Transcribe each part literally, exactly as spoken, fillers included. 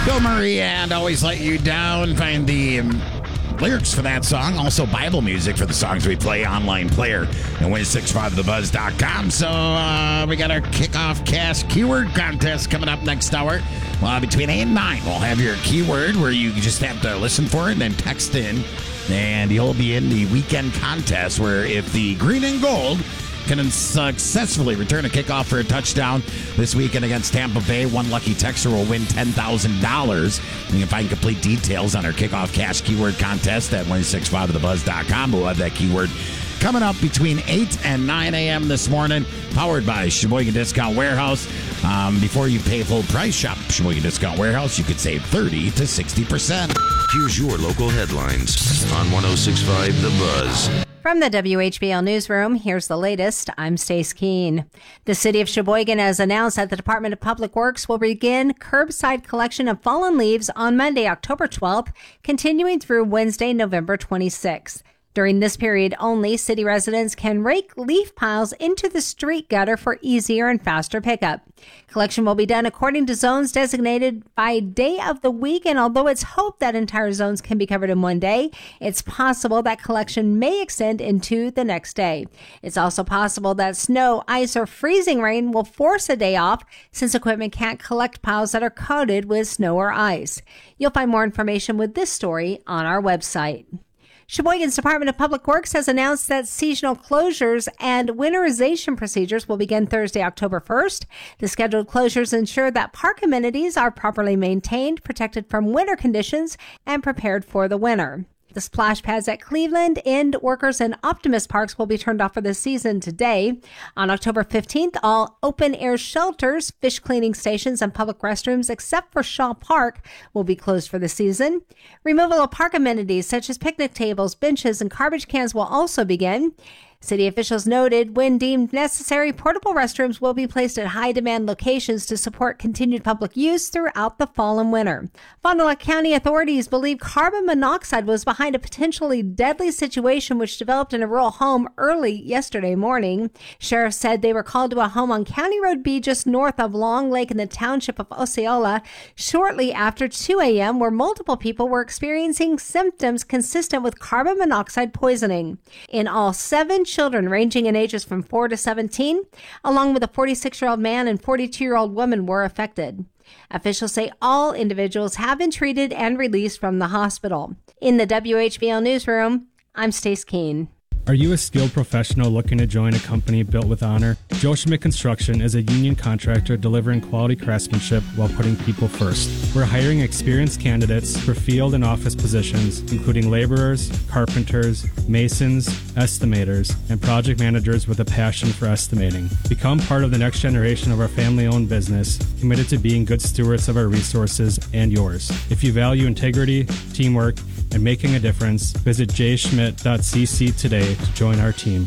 Bill Murray and Always Let You Down. Find the um, lyrics for that song. Also Bible music for the songs we play. Online player at win six five the buzz dot com. So uh, we got our kickoff cast keyword contest coming up next hour. Well, between eight and nine, we'll have your keyword where you just have to listen for it and then text in. And you'll be in the weekend contest where if the green and gold can successfully return a kickoff for a touchdown this weekend against Tampa Bay, one lucky texter will win ten thousand dollars. You can find complete details on our kickoff cash keyword contest at win six five the buzz dot com. We'll have that keyword coming up between eight and nine a.m. this morning, powered by Sheboygan Discount Warehouse. Um, before you pay full price, shop Sheboygan Discount Warehouse. You could save thirty to sixty percent. Here's your local headlines on one oh six point five The Buzz. From the W H B L Newsroom, here's the latest. I'm Stace Keene. The city of Sheboygan has announced that the Department of Public Works will begin curbside collection of fallen leaves on Monday, October twelfth, continuing through Wednesday, November twenty-sixth. During this period only, city residents can rake leaf piles into the street gutter for easier and faster pickup. Collection will be done according to zones designated by day of the week, and although it's hoped that entire zones can be covered in one day, it's possible that collection may extend into the next day. It's also possible that snow, ice, or freezing rain will force a day off since equipment can't collect piles that are coated with snow or ice. You'll find more information with this story on our website. Sheboygan's Department of Public Works has announced that seasonal closures and winterization procedures will begin Thursday, October first. The scheduled closures ensure that park amenities are properly maintained, protected from winter conditions, and prepared for the winter. The splash pads at Cleveland, End, Workers, and Optimist Parks will be turned off for the season today. On October fifteenth, all open-air shelters, fish cleaning stations, and public restrooms, except for Shaw Park, will be closed for the season. Removal of park amenities such as picnic tables, benches, and garbage cans will also begin. City officials noted when deemed necessary, portable restrooms will be placed at high-demand locations to support continued public use throughout the fall and winter. Fond du Lac County authorities believe carbon monoxide was behind a potentially deadly situation which developed in a rural home early yesterday morning. Sheriff said they were called to a home on County Road B just north of Long Lake in the township of Osceola shortly after two a.m. where multiple people were experiencing symptoms consistent with carbon monoxide poisoning. In all, seven children ranging in ages from four to seventeen, along with a forty-six-year-old man and forty-two-year-old woman were affected. Officials say all individuals have been treated and released from the hospital. In the W H B L Newsroom, I'm Stace Keene. Are you a skilled professional looking to join a company built with honor? Joe Schmidt Construction is a union contractor delivering quality craftsmanship while putting people first. We're hiring experienced candidates for field and office positions, including laborers, carpenters, masons, estimators, and project managers with a passion for estimating. Become part of the next generation of our family-owned business, committed to being good stewards of our resources and yours. If you value integrity, teamwork, and making a difference, visit j schmidt dot c c today to join our team.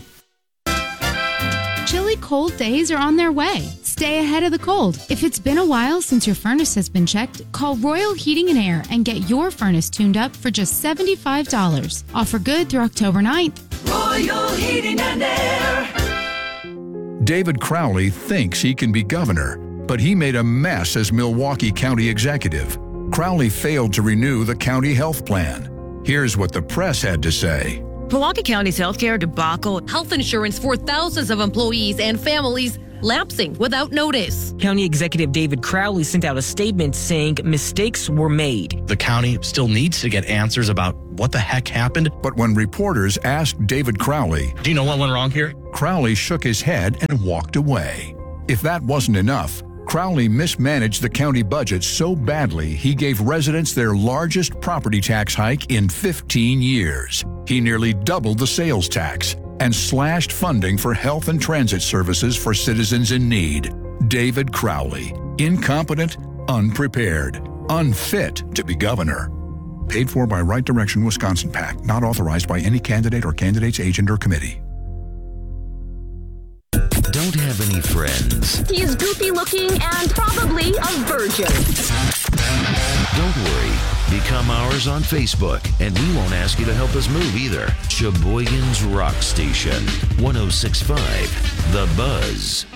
Chilly cold days are on their way. Stay ahead of the cold. If it's been a while since your furnace has been checked, call Royal Heating and Air and get your furnace tuned up for just seventy-five dollars. Offer good through October ninth. Royal Heating and Air. David Crowley thinks he can be governor, but he made a mess as Milwaukee County executive. Crowley failed to renew the county health plan. Here's what the press had to say. Milwaukee County's healthcare debacle, health insurance for thousands of employees and families lapsing without notice. County Executive David Crowley sent out a statement saying mistakes were made. The county still needs to get answers about what the heck happened. But when reporters asked David Crowley, do you know what went wrong here? Crowley shook his head and walked away. If that wasn't enough, Crowley mismanaged the county budget so badly he gave residents their largest property tax hike in fifteen years. He nearly doubled the sales tax and slashed funding for health and transit services for citizens in need. David Crowley, incompetent, unprepared, unfit to be governor. Paid for by Right Direction Wisconsin PAC, not authorized by any candidate or candidate's agent or committee. Don't have any friends. He's goofy looking and probably a virgin. Don't worry. Become ours on Facebook, and we won't ask you to help us move either. Sheboygan's Rock Station, one oh six point five The Buzz.